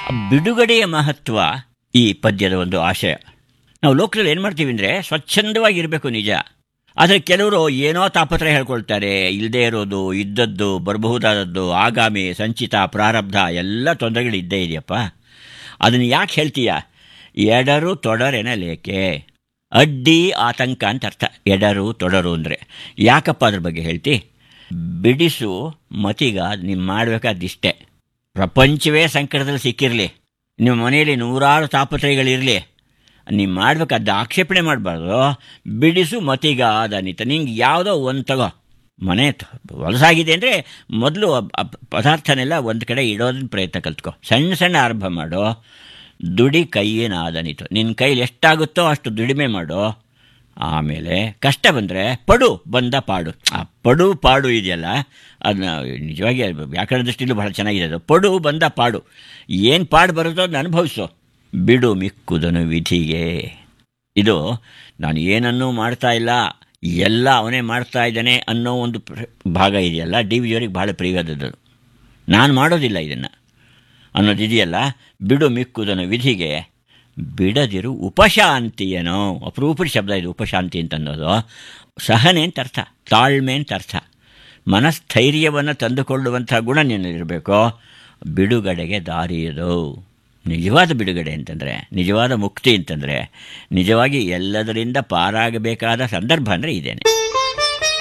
ಬಿಡುಗಡೆಯ ಮಹತ್ವ ಈ ಪದ್ಯದ ಒಂದು ಆಶಯ. ನಾವು ಲೋಕದಲ್ಲಿ ಏನು ಮಾಡ್ತೀವಿ ಅಂದರೆ ಸ್ವಚ್ಛಂದವಾಗಿರಬೇಕು ನಿಜ, ಆದರೆ ಕೆಲವರು ಏನೋ ತಾಪತ್ರಯ ಹೇಳ್ಕೊಳ್ತಾರೆ. ಇಲ್ಲದೇ ಇರೋದು, ಇದ್ದದ್ದು, ಬರಬಹುದಾದದ್ದು, ಆಗಾಮಿ, ಸಂಚಿತ, ಪ್ರಾರಬ್ಧ ಎಲ್ಲ ತೊಂದರೆಗಳು ಇದ್ದೇ ಇದೆಯಪ್ಪ. ಅದನ್ನು ಯಾಕೆ ಹೇಳ್ತೀಯ? ಎಡರು ತೊಡರೆನಲೇಕೆ, ಅಡ್ಡಿ ಆತಂಕ ಅಂತ ಅರ್ಥ. ಎಡರು ತೊಡರು ಅಂದರೆ ಯಾಕಪ್ಪ ಅದ್ರ ಬಗ್ಗೆ ಹೇಳ್ತಿ? ಬಿಡಿಸು ಮತಿಗ ನೀವು ಮಾಡಬೇಕಾದಿಷ್ಟೇ. ಪ್ರಪಂಚವೇ ಸಂಕಟದಲ್ಲಿ ಸಿಕ್ಕಿರಲಿ, ನಿಮ್ಮ ಮನೆಯಲ್ಲಿ ನೂರಾರು ತಾಪತ್ರಯಗಳಿರಲಿ, ನೀವು ಮಾಡಬೇಕಾದ ಆಕ್ಷೇಪಣೆ ಮಾಡಬಾರ್ದು. ಬಿಡಿಸು ಮತಿಗ ಅದನಿತ. ನಿಂಗೆ ಯಾವುದೋ ಒಂದು ತಗೋ. ಮನೆ ಹೊಲಸಾಗಿದೆ ಅಂದರೆ ಮೊದಲು ಪದಾರ್ಥನೆಲ್ಲ ಒಂದು ಕಡೆ ಇಡೋದನ್ನ ಪ್ರಯತ್ನ ಕಲ್ತ್ಕೊ. ಸಣ್ಣ ಸಣ್ಣ ಆರಂಭ ಮಾಡು. ದುಡಿ ಕೈಯೇನಾದನಿತು. ನಿನ್ನ ಕೈಲಿ ಎಷ್ಟಾಗುತ್ತೋ ಅಷ್ಟು ದುಡಿಮೆ ಮಾಡು. ಆಮೇಲೆ ಕಷ್ಟ ಬಂದರೆ ಪಡು ಬಂದ ಪಾಡು. ಆ ಪಡು ಪಾಡು ಇದೆಯಲ್ಲ, ಅದನ್ನ ನಿಜವಾಗಿ ವ್ಯಾಕರಣ ದೃಷ್ಟಿಲೂ ಬಹಳ ಚೆನ್ನಾಗಿದೆ. ಅದು ಪಡು ಬಂದ ಪಾಡು. ಏನು ಪಾಡು ಬರುತ್ತೋ ಅದನ್ನ ಅನುಭವಿಸು. ಬಿಡು ಮಿಕ್ಕುದನು ವಿಧಿಗೆ. ಇದು ನಾನು ಏನನ್ನೂ ಮಾಡ್ತಾ ಇಲ್ಲ, ಎಲ್ಲ ಅವನೇ ಮಾಡ್ತಾ ಇದ್ದಾನೆ ಅನ್ನೋ ಒಂದು ಭಾಗ ಇದೆಯಲ್ಲ, ಡಿ ವಿ ಜಿಯವರಿಗೆ ಭಾಳ ಪ್ರಿಯವಾದದ್ದು. ನಾನು ಮಾಡೋದಿಲ್ಲ ಇದನ್ನು ಅನ್ನೋದಿದೆಯಲ್ಲ, ಬಿಡು ಮಿಕ್ಕುದನು ವಿಧಿಗೆ ಬಿಡದಿರು ಉಪಶಾಂತಿಯೇನೋ. ಅಪರೂಪದ ಶಬ್ದ ಇದು ಉಪಶಾಂತಿ ಅಂತ ಅನ್ನೋದು. ಸಹನೆ ಅಂತ ಅರ್ಥ, ತಾಳ್ಮೆ ಅಂತ ಅರ್ಥ. ಮನಸ್ಥೈರ್ಯವನ್ನು ತಂದುಕೊಳ್ಳುವಂಥ ಗುಣ ನಿನ್ನಲ್ಲಿರಬೇಕು. ಬಿಡುಗಡೆಗೆ ದಾರಿಯದು. ನಿಜವಾದ ಬಿಡುಗಡೆ ಅಂತಂದರೆ, ನಿಜವಾದ ಮುಕ್ತಿ ಅಂತಂದರೆ, ನಿಜವಾಗಿ ಎಲ್ಲದರಿಂದ ಪಾರಾಗಬೇಕಾದ ಸಂದರ್ಭ ಅಂದರೆ ಇದೇನೆ.